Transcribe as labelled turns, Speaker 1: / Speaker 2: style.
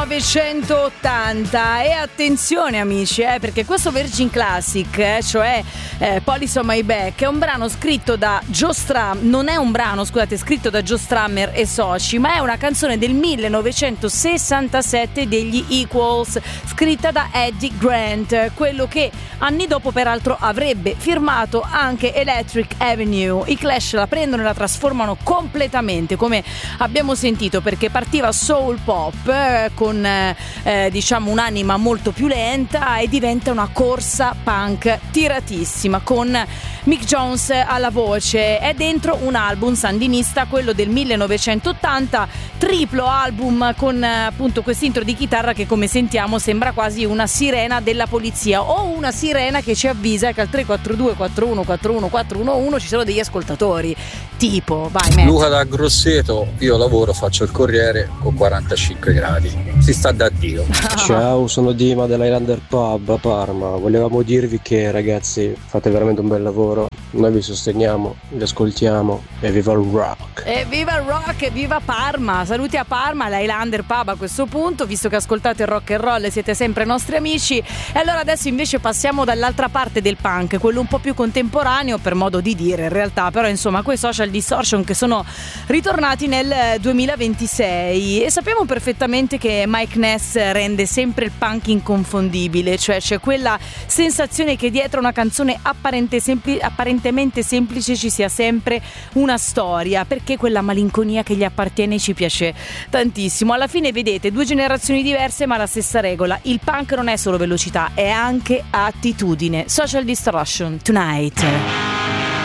Speaker 1: 1980. E attenzione amici, perché questo Virgin Classic, cioè Police on My Back, è un brano scritto da Joe Strummer. Non è un brano, scusate, scritto da Joe Strummer e soci, ma è una canzone del 1967 degli Equals, scritta da Eddie Grant, quello che anni dopo peraltro avrebbe firmato anche Electric Avenue. I Clash la prendono e la trasformano completamente, come abbiamo sentito, perché partiva soul pop con diciamo un'anima molto più lenta e diventa una corsa punk tiratissima con Mick Jones alla voce. È dentro un album sandinista, quello del 1980, triplo album con appunto quest'intro di chitarra che, come sentiamo, sembra quasi una sirena della polizia o una sirena che ci avvisa che al 342 41 41 411 ci sono degli ascoltatori. Tipo, vai Matt.
Speaker 2: Luca da Grosseto, io lavoro, faccio il corriere con 45 gradi, si sta da Dio.
Speaker 3: Ciao, sono Dima dell'Highlander Pub a Parma. Volevamo dirvi che, ragazzi, fate veramente un bel lavoro, noi vi sosteniamo, vi ascoltiamo e viva il rock!
Speaker 1: E viva il rock e viva Parma! Saluti a Parma, l'Highlander Pub a questo punto, visto che ascoltate il rock and roll e siete sempre nostri amici. E allora adesso invece passiamo dall'altra parte del punk, quello un po' più contemporaneo, per modo di dire in realtà, però insomma quei Social Distortion che sono ritornati nel 2026, e sappiamo perfettamente che Mike Ness rende sempre il punk inconfondibile, cioè c'è quella sensazione che dietro una canzone apparentemente semplice ci sia sempre una storia, perché quella malinconia che gli appartiene ci piace tantissimo. Alla fine vedete, due generazioni diverse ma la stessa regola: il punk non è solo velocità, è anche attitudine. Social Distortion, Tonight.